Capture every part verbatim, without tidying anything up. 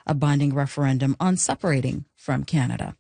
a binding referendum on separating from Canada.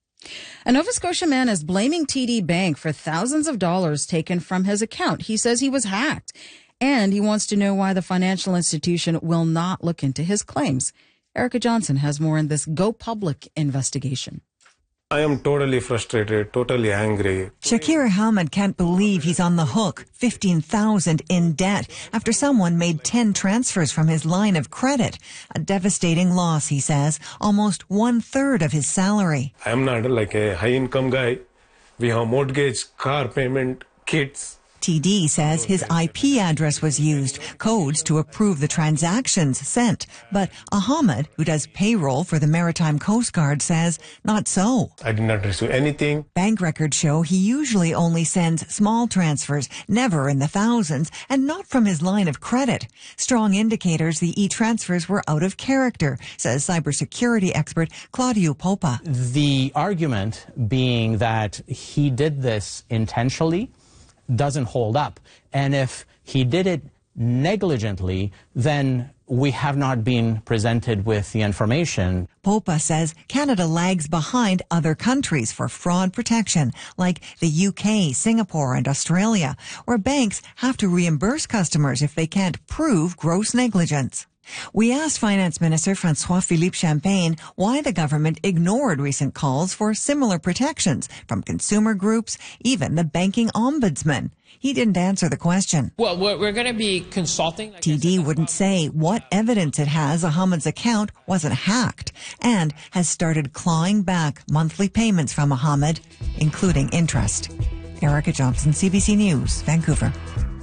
A Nova Scotia man is blaming T D Bank for thousands of dollars taken from his account. He says he was hacked, and he wants to know why the financial institution will not look into his claims. Erica Johnson has more in this Go Public investigation. I am totally frustrated, totally angry. Shakir Ahmed can't believe he's on the hook, fifteen thousand dollars in debt, after someone made ten transfers from his line of credit. A devastating loss, he says, almost one-third of his salary. I am not like a high-income guy. We have mortgage, car payment, kids. T D says his I P address was used, codes to approve the transactions sent. But Ahmed, who does payroll for the Maritime Coast Guard, says not so. I did not receive anything. Bank records show he usually only sends small transfers, never in the thousands, and not from his line of credit. Strong indicators the e-transfers were out of character, says cybersecurity expert Claudio Popa. The argument being that he did this intentionally doesn't hold up. And if he did it negligently, then we have not been presented with the information. Popa says Canada lags behind other countries for fraud protection, like the U K, Singapore, and Australia, where banks have to reimburse customers if they can't prove gross negligence. We asked Finance Minister François-Philippe Champagne why the government ignored recent calls for similar protections from consumer groups, even the banking ombudsman. He didn't answer the question. Well, we're going to be consulting. Like T D wouldn't say what evidence it has Ahmed's account wasn't hacked, and has started clawing back monthly payments from Ahmed, including interest. Erica Johnson, C B C News, Vancouver.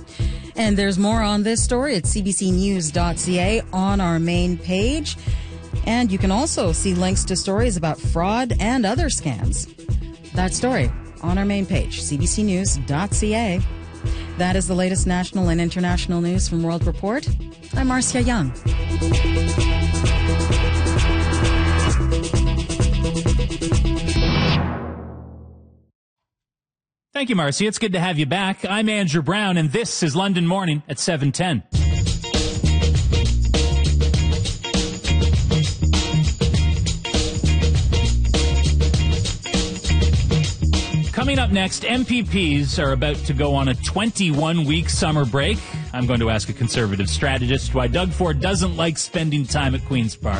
And there's more on this story at c b c news dot c a on our main page. And you can also see links to stories about fraud and other scams. That story on our main page, c b c news dot c a. That is the latest national and international news from World Report. I'm Marcia Young. Thank you, Marcy. It's good to have you back. I'm Andrew Brown, and this is London Morning at seven ten. Coming up next, M P Ps are about to go on a twenty-one week summer break. I'm going to ask a Conservative strategist why Doug Ford doesn't like spending time at Queen's Park.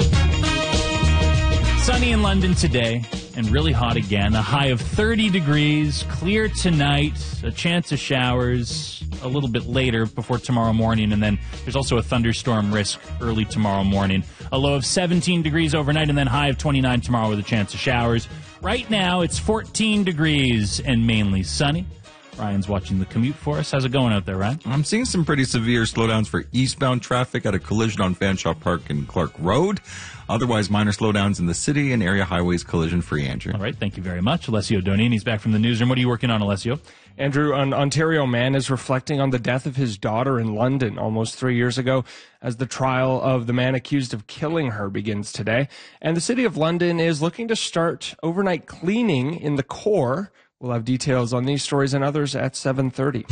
Sunny in London today, and really hot again. A high of thirty degrees, clear tonight, a chance of showers a little bit later before tomorrow morning, and then there's also a thunderstorm risk early tomorrow morning. A low of seventeen degrees overnight, and then high of twenty-nine tomorrow with a chance of showers. Right now, it's fourteen degrees and mainly sunny. Ryan's watching the commute for us. How's it going out there, Ryan? I'm seeing some pretty severe slowdowns for eastbound traffic at a collision on Fanshawe Park and Clark Road. Otherwise, minor slowdowns in the city and area highways collision-free, Andrew. All right, thank you very much. Alessio Donini's back from the newsroom. What are you working on, Alessio? Andrew, an Ontario man is reflecting on the death of his daughter in London almost three years ago as the trial of the man accused of killing her begins today. And the City of London is looking to start overnight cleaning in the core. We'll have details on these stories and others at seven thirty.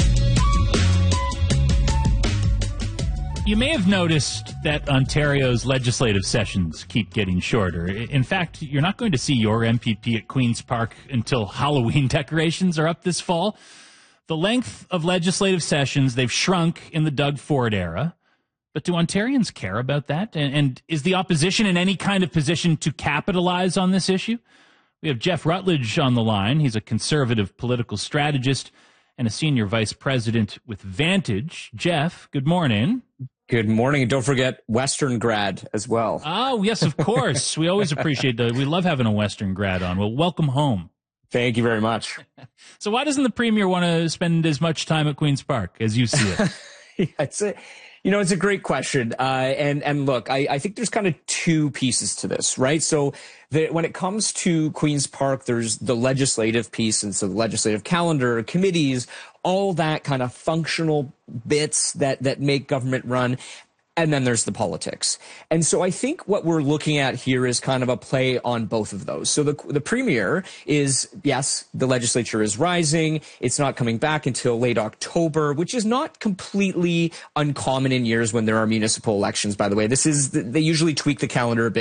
You may have noticed that Ontario's legislative sessions keep getting shorter. In fact, you're not going to see your M P P at Queen's Park until Halloween decorations are up this fall. The length of legislative sessions, they've shrunk in the Doug Ford era. But do Ontarians care about that? And, and is the opposition in any kind of position to capitalize on this issue? We have Jeff Rutledge on the line. He's a Conservative political strategist and a senior vice president with Vantage. Jeff, good morning. Good morning. And don't forget Western grad as well. Oh, yes, of course. We always appreciate that. We love having a Western grad on. Well, welcome home. Thank you very much. So why doesn't the Premier want to spend as much time at Queen's Park as you see it? Yeah, it's a, you know, it's a great question. Uh, and, and look, I, I think there's kind of two pieces to this, right? So the, when it comes to Queen's Park, there's the legislative piece. And so the legislative calendar, committees, all that kind of functional bits that, that make government run. And then there's the politics. And so I think what we're looking at here is kind of a play on both of those. So the, the Premier is, yes, the legislature is rising. It's not coming back until late October, which is not completely uncommon in years when there are municipal elections, by the way. This is, they usually tweak the calendar a bit